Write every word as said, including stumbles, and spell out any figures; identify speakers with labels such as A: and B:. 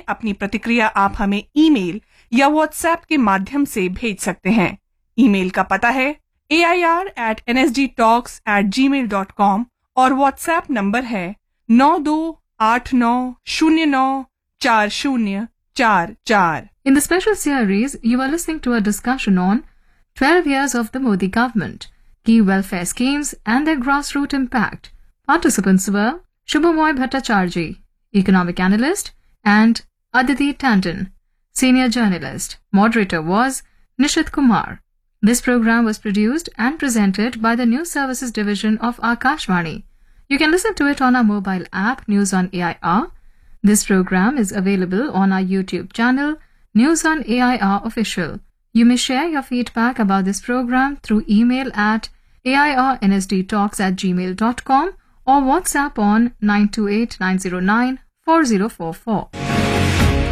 A: अपनी प्रतिक्रिया आप हमें ईमेल या व्हाट्सएप के माध्यम से भेज सकते हैं। ईमेल का पता है ए I R eight N S D talks eight ji mail dot com और व्हाट्सएप नंबर है नौ दो आठ नौ शून्य नौ चार शून्य चार चार।
B: In the special series, you are listening to a discussion on twelve years of the Modi government, key welfare schemes and their grassroots impact. Participants were Shubhamoy Bhattacharjee, economic analyst, and Aditi Tandon, senior journalist. Moderator was Nishit Kumar. This program was produced and presented by the News Services Division of Akashvani. You can listen to it on our mobile app, News on A I R. This program is available on our YouTube channel, News on A I R Official. You may share your feedback about this program through email at A I R N S D talks at gmail dot com or WhatsApp on nine two eight nine zero nine four zero four four.